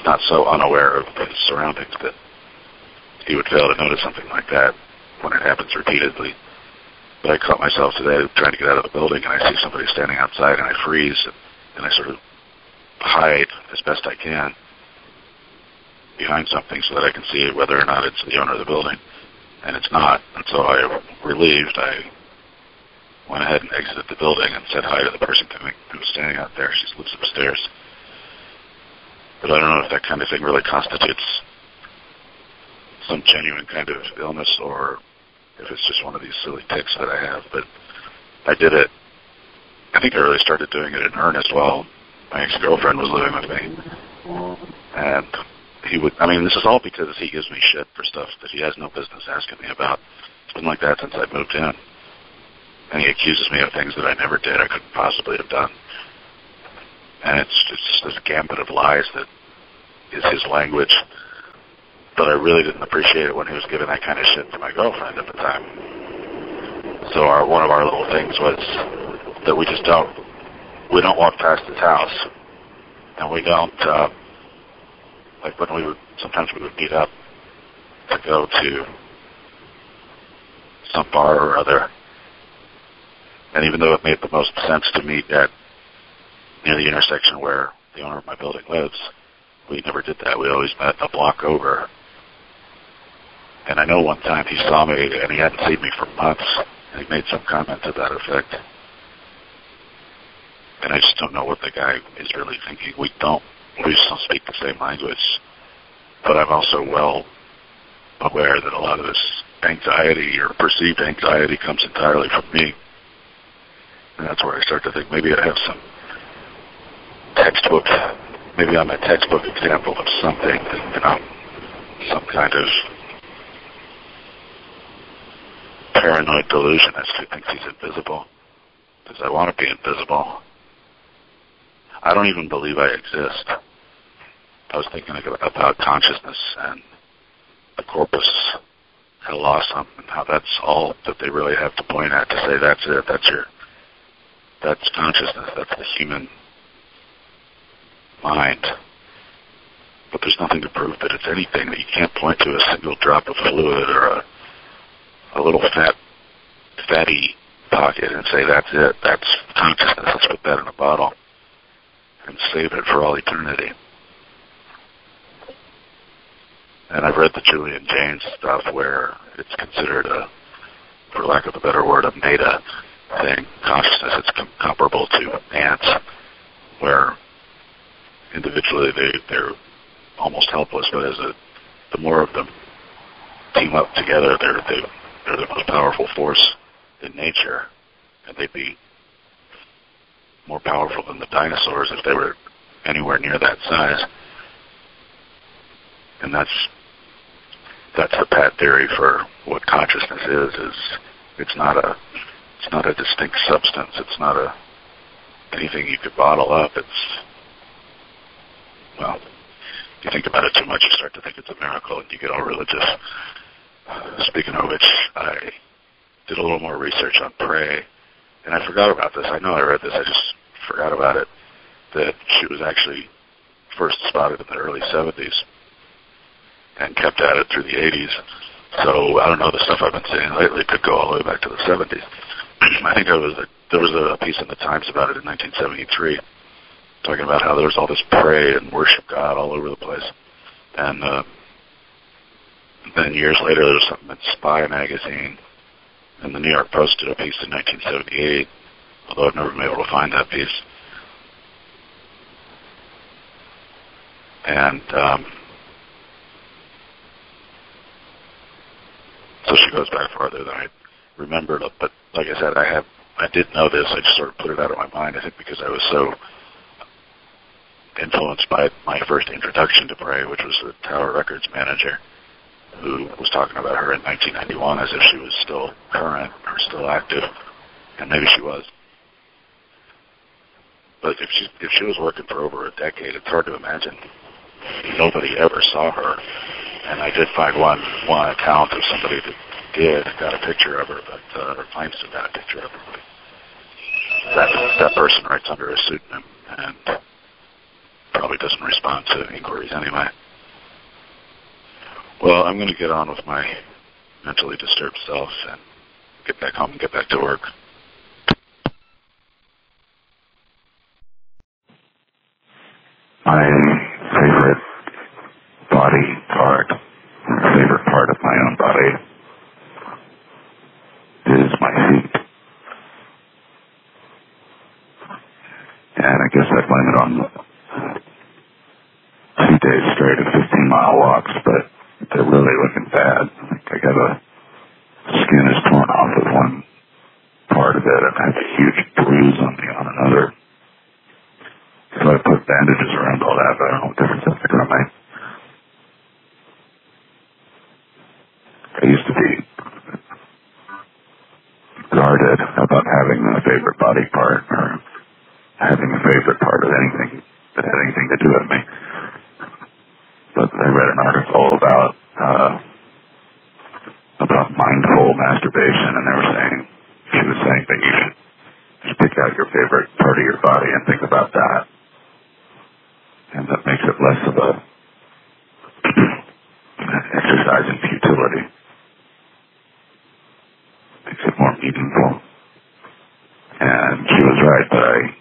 not so unaware of his surroundings that he would fail to notice something like that when it happens repeatedly. But I caught myself today trying to get out of the building, and I see somebody standing outside, and I freeze, and I sort of hide as best I can behind something so that I can see whether or not it's the owner of the building. And it's not. And so relieved, I went ahead and exited the building and said hi to the person who was standing out there. She lives upstairs. But I don't know if that kind of thing really constitutes some genuine kind of illness or if it's just one of these silly tics that I have. But I did it. I think I really started doing it in earnest while my ex-girlfriend was living with me. And this is all because he gives me shit for stuff that he has no business asking me about. It's been like that since I moved in. And he accuses me of things that I never did, I couldn't possibly have done. And it's just this gambit of lies that is his language. But I really didn't appreciate it when he was giving that kind of shit to my girlfriend at the time. So one of our little things was that we don't walk past his house. And we don't, sometimes we would meet up to go to some bar or other. And even though it made the most sense to meet near the intersection where the owner of my building lives, we never did that. We always met a block over. And I know one time he saw me, and he hadn't seen me for months, and he made some comment to that effect. And I just don't know what the guy is really thinking. We don't speak the same language, but I'm also well aware that a lot of this anxiety or perceived anxiety comes entirely from me. And that's where I start to think maybe I have some textbook, maybe I'm a textbook example of something, some kind of paranoid delusionist who thinks he's invisible. Because I want to be invisible. I don't even believe I exist. I was thinking about consciousness and the corpus callosum and how that's all that they really have to point at to say that's it, that's consciousness, that's the human mind. But there's nothing to prove that it's anything, that you can't point to a single drop of fluid or a little fatty pocket and say that's it, that's consciousness, let's put that in a bottle and save it for all eternity. And I've read the Julian Jaynes stuff where it's considered for lack of a better word, a meta thing, consciousness. It's comparable to ants, where individually they're almost helpless, but the more of them team up together, they're the most powerful force in nature, and they'd be more powerful than the dinosaurs if they were anywhere near that size. And that's the pat theory for what consciousness is it's not a distinct substance. It's not anything you could bottle up. If you think about it too much, you start to think it's a miracle, and you get all religious. Speaking of which, I did a little more research on prey, and I forgot about this. I know I read this, I just forgot about it, that she was actually first spotted in the early 70s and kept at it through the 80s. So I don't know, the stuff I've been seeing lately could go all the way back to the 70s. I think there was a piece in the Times about it in 1973, talking about how there was all this pray and worship God all over the place. And then years later, there was something in Spy magazine, and the New York Post did a piece in 1978, although I've never been able to find that piece. And so she goes back farther than I remembered. But like I said, I did know this. I just sort of put it out of my mind, I think, because I was so influenced by my first introduction to Prey, which was the Tower Records manager, who was talking about her in 1991 as if she was still current or still active, and maybe she was. But if she was working for over a decade, it's hard to imagine nobody ever saw her. And I did find one account of somebody that got a picture of her, but or claims to have got a picture of her. That person writes under a pseudonym and probably doesn't respond to inquiries anyway. Well, I'm going to get on with my mentally disturbed self and get back home and get back to work. My favorite body part, or favorite part of my own body, is my feet. And I guess I blame it on 2 days straight of 15-mile walks, but they're really looking bad. I got skin is torn off of one part of it, and I have a huge bruise on another. So I put bandages around all that, but I don't know what difference that's going to make. I used to be guarded about having a favorite body part or having a favorite part of anything that had anything to do with me. But I read an article about mindful masturbation, and she was saying that you should just pick out your favorite part of your body and think about that. And that makes it less of a exercise in futility. Makes it more meaningful. And she was right, but